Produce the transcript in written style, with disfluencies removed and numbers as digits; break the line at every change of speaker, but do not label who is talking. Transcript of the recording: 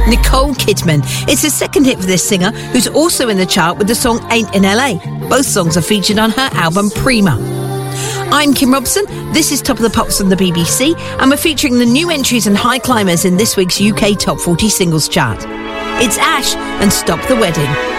Nicole Kidman. It's the second hit for this singer, who's also in the chart with the song Ain't in LA. Both songs are featured on her album Prima. I'm Kim Robson. This is Top of the Pops from the BBC, and we're featuring the new entries and high climbers in this week's UK Top 40 Singles Chart. It's Ash and Stop the Wedding.